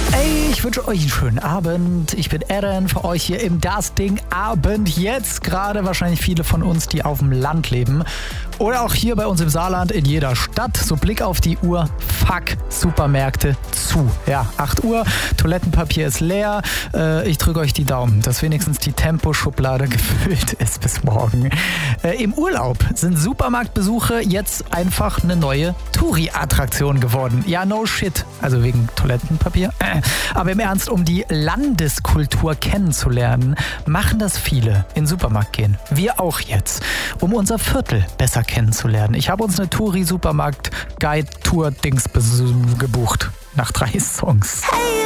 Ey, ich wünsche euch einen schönen Abend. Ich bin Eren, für euch hier im Das Ding Abend. Jetzt gerade wahrscheinlich viele von uns, die auf dem Land leben. Oder auch hier bei uns im Saarland in jeder Stadt. So Blick auf die Uhr. Fuck, Supermärkte zu. Ja, 8 Uhr, Toilettenpapier ist leer. Ich drücke euch die Daumen, dass wenigstens die Temposchublade gefüllt ist bis morgen. Im Urlaub sind Supermarktbesuche jetzt einfach eine neue Touri-Attraktion geworden. Ja, no shit. Also wegen Toilettenpapier. Aber im Ernst, um die Landeskultur kennenzulernen, machen das viele in den Supermarkt gehen. Wir auch jetzt, um unser Viertel besser kennenzulernen. Ich habe uns eine Touri-Supermarkt-Guide-Tour-Dings gebucht. Nach 3 Songs.